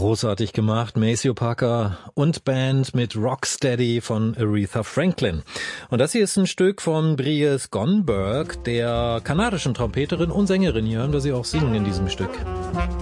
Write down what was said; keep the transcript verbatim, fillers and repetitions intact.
Großartig gemacht, Maceo Parker und Band mit Rocksteady von Aretha Franklin. Und das hier ist ein Stück von Brie Skonberg, der kanadischen Trompeterin und Sängerin. Hier hören wir sie auch singen in diesem Stück.